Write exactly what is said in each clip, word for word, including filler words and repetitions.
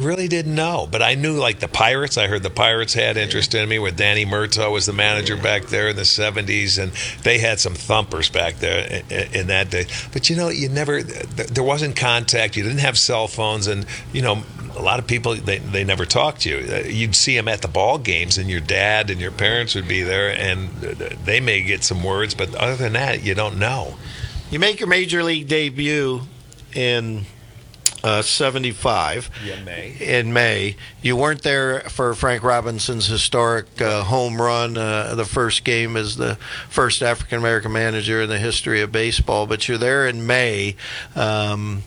really didn't know, but I knew like the Pirates. I heard the Pirates had interest in me, where Danny Murtaugh was the manager back there in the seventies, and they had some thumpers back there in, in that day. But you know, you never, there wasn't contact. You didn't have cell phones, and you know, a lot of people, they, they never talked to you. You'd see them at the ball games, and your dad and your parents would be there, and they may get some words, but other than that, you don't know. You make your major league debut in uh, seventy-five. Yeah, May. In May. You weren't there for Frank Robinson's historic uh, home run, uh, the first game as the first African-American manager in the history of baseball, but you're there in May. Um,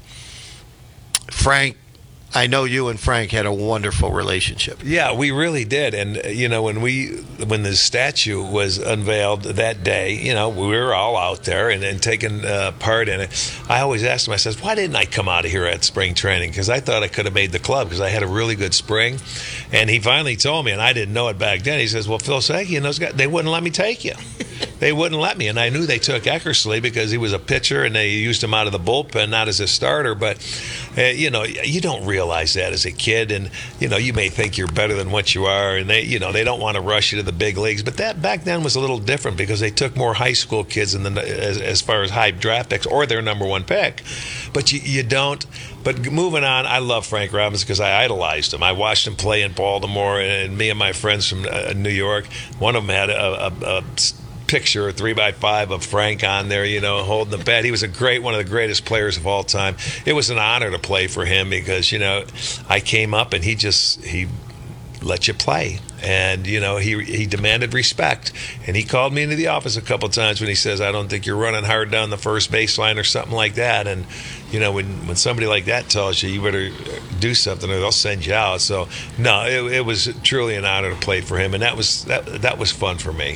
Frank, I know you and Frank had a wonderful relationship. Yeah, we really did. And, you know, when we when the statue was unveiled that day, you know, we were all out there and, and taking uh, part in it. I always asked him, I says, why didn't I come out of here at spring training? Because I thought I could have made the club because I had a really good spring. And he finally told me, and I didn't know it back then, he says, well, Phil Sankey and those guys, they wouldn't let me take you. They wouldn't let me. And I knew they took Eckersley because he was a pitcher and they used him out of the bullpen, not as a starter. But, uh, you know, you don't realize that as a kid. And, you know, you may think you're better than what you are. And, they, you know, they don't want to rush you to the big leagues. But that back then was a little different because they took more high school kids in the, as, as far as high draft picks or their number one pick. But you, you don't. But moving on, I love Frank Robinson because I idolized him. I watched him play in Baltimore, and me and my friends from uh, New York, one of them had a, a, a picture, a three by five of Frank on there, you know, holding the bat. He was a great, one of the greatest players of all time. It was an honor to play for him because, you know, I came up and he just, he let you play. And, you know, he he demanded respect. And he called me into the office a couple of times when he says, I don't think you're running hard down the first baseline or something like that. And, you know, when, when somebody like that tells you, you better do something or they'll send you out. So, no, it, it was truly an honor to play for him. And that was that that was fun for me.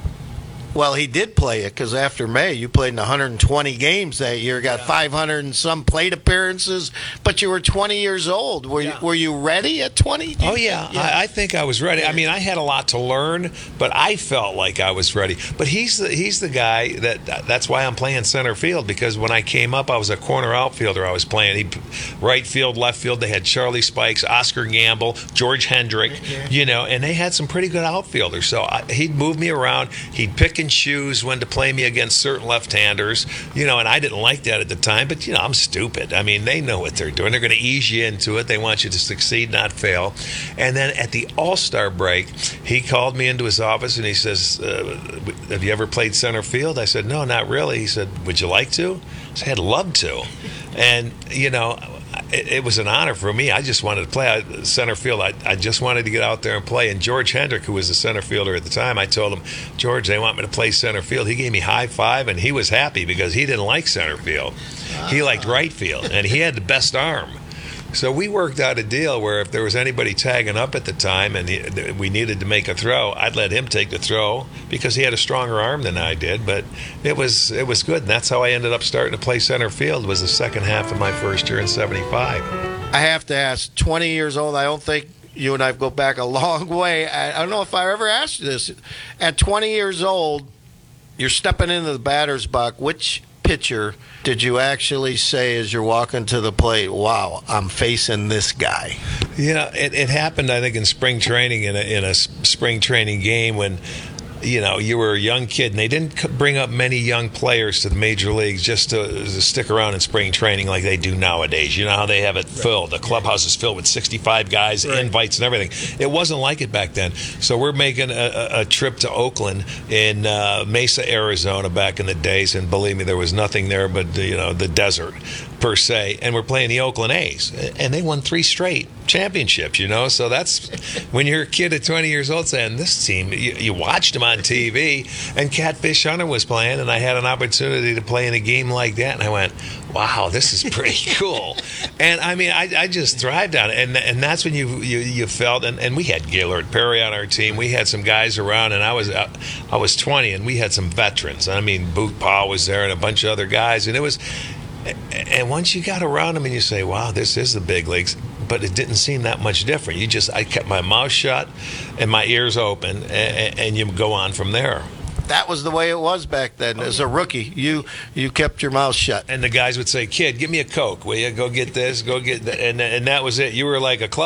Well, he did play it because after May, you played in one hundred twenty games that year, got yeah. five hundred and some plate appearances, but you were twenty years old. Were, yeah. you, were you ready at twenty? Oh, yeah. yeah. I, I think I was ready. I mean, I had a lot to learn, but I felt like I was ready. But he's the, he's the guy that that's why I'm playing center field, because when I came up, I was a corner outfielder. I was playing he, right field, left field. They had Charlie Spikes, Oscar Gamble, George Hendrick, yeah. you know, and they had some pretty good outfielders. So I, he'd move me around. He'd pick and choose when to play me against certain left-handers, you know, and I didn't like that at the time, but, you know, I'm stupid. I mean, they know what they're doing. They're going to ease you into it. They want you to succeed, not fail. And then at the All-Star break, he called me into his office and he says, uh, have you ever played center field? I said, no, not really. He said, would you like to? I said, I'd love to. And, you know, It, it was an honor for me. I just wanted to play I, center field. I, I just wanted to get out there and play. And George Hendrick, who was the center fielder at the time, I told him, George, they want me to play center field. He gave me high five, and he was happy because he didn't like center field. He liked right field, and he had the best arm. So we worked out a deal where if there was anybody tagging up at the time and he, we needed to make a throw, I'd let him take the throw because he had a stronger arm than I did. But it was it was good, and that's how I ended up starting to play center field. Was the second half of my first year in seventy-five. I have to ask, twenty years old, I don't think you and I go back a long way. I, I don't know if I ever asked you this. At twenty years old, you're stepping into the batter's box. Which pitcher did you actually say as you're walking to the plate, wow, I'm facing this guy? You know, it, it happened, I think, in spring training, in a, in a spring training game when, you know, you were a young kid, and they didn't bring up many young players to the major leagues just to, to stick around in spring training like they do nowadays. You know how they have it filled. The clubhouse is filled with sixty-five guys, right. invites and everything. It wasn't like it back then. So we're making a, a trip to Oakland in uh, Mesa, Arizona back in the days, and believe me, there was nothing there but, you know, the desert per se, and we're playing the Oakland A's, and they won three straight championships, you know. So that's when you're a kid at twenty years old saying, this team, you, you watched them on T V, and Catfish Hunter was playing, and I had an opportunity to play in a game like that, and I went, wow, this is pretty cool. And I mean, I, I just thrived on it, and and that's when you you, you felt, and, and we had Gaylord Perry on our team, we had some guys around, and I was uh, I was twenty, and we had some veterans. I mean, Boot Paul was there, and a bunch of other guys, and it was. And once you got around them and you say, wow, this is the big leagues, but it didn't seem that much different. You just, I kept my mouth shut and my ears open, and, and you go on from there. That was the way it was back then. As a rookie, you you kept your mouth shut. And the guys would say, kid, give me a Coke, will you? Go get this, go get that. And, and that was it. You were like a club.